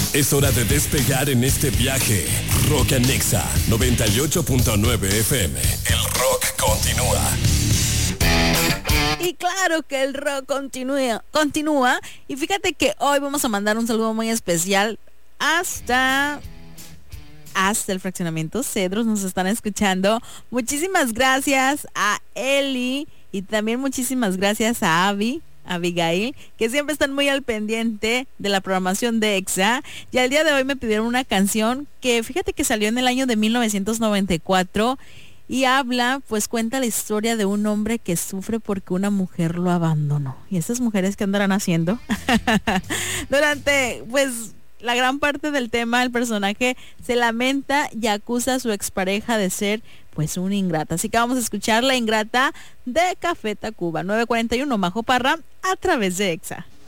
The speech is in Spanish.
Es hora de despegar en este viaje. Rock and Nexa 98.9 FM. El rock continúa. Y claro que el rock continúa. Y fíjate que hoy vamos a mandar un saludo muy especial hasta el fraccionamiento Cedros. Nos están escuchando. Muchísimas gracias a Eli y también muchísimas gracias a Abigail, que siempre están muy al pendiente de la programación de EXA. Y al día de hoy me pidieron una canción que fíjate que salió en el año de 1994 y cuenta la historia de un hombre que sufre porque una mujer lo abandonó. Y esas mujeres que andarán haciendo durante la gran parte del tema, el personaje se lamenta y acusa a su expareja de ser una ingrata. Así que vamos a escuchar La Ingrata de Café Tacuba. 941 Majo Parra a través de EXA.